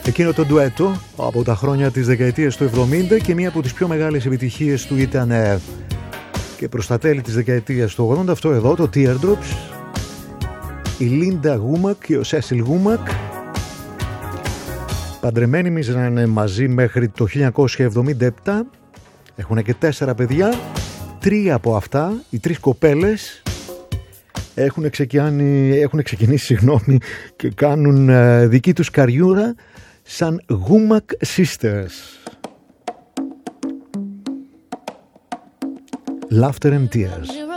Εκείνο το ντουέτο από τα χρόνια της δεκαετίας του 70 και μία από τις πιο μεγάλες επιτυχίες του ήταν και προς τα τέλη της δεκαετίας του 80 αυτό εδώ, το Teardrops. Η Λίντα Γούμακ και ο Σέσιλ Γούμακ παντρεμένοι μίζανε μαζί μέχρι το 1977. Έχουν και 4 παιδιά. 3 από αυτά, οι 3 κοπέλες έχουν ξεκινήσει και κάνουν δική τους καριούρα σαν Γούμακ Sisters. Laughter and Tears.